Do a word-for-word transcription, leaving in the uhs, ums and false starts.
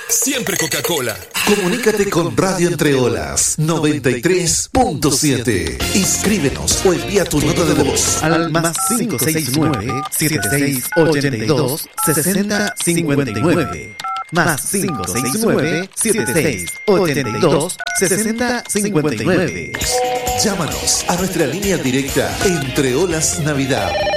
Siempre Coca-Cola. Comunícate con Radio Entre Olas noventa y tres punto siete. Inscríbenos o envía tu nota de voz al más cinco seis nueve, siete seis ocho dos, seis cero cinco nueve. Más cinco seis nueve, siete seis ocho dos, seis cero cinco nueve. Llámanos a nuestra línea directa Entre Olas Navidad